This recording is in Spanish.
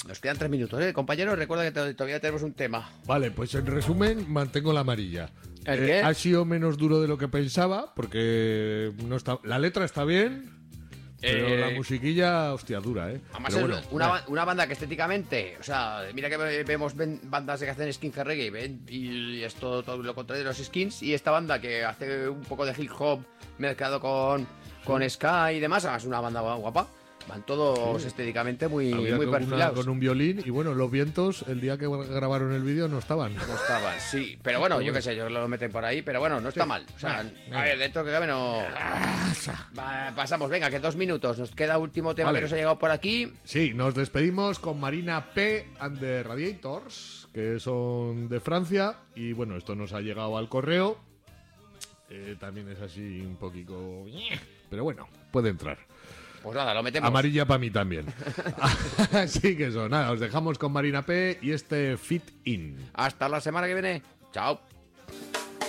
Nos quedan 3 minutos, compañero. Recuerda que todavía tenemos un tema. Vale, pues en resumen, mantengo la amarilla. ¿El qué? Ha sido menos duro de lo que pensaba, porque no está, la letra está bien, pero la musiquilla, hostia, dura, ¿eh? Además, Pero es bueno, una banda que estéticamente, o sea, mira que vemos bandas que hacen skinhead reggae y es todo lo contrario de los skins, y esta banda que hace un poco de hip hop mezclado con ska y demás, es una banda guapa. Van todos estéticamente muy perfilados. con un violín, y bueno, los vientos, el día que grabaron el vídeo no estaban. No estaban, sí. Pero bueno, yo qué sé, yo lo meten por ahí, pero bueno, no está mal. O sea, a ver, dentro que cabe no... Pasamos, venga, que 2 minutos. Nos queda último tema que nos ha llegado por aquí. Sí, nos despedimos con Marina P. and the Radiators, que son de Francia, y bueno, esto nos ha llegado al correo. También es así un poquito... Pero bueno, puede entrar. Pues nada, lo metemos. Amarilla para mí también. Así que eso, nada, os dejamos con Marina P. y este Fit In. Hasta la semana que viene. Chao.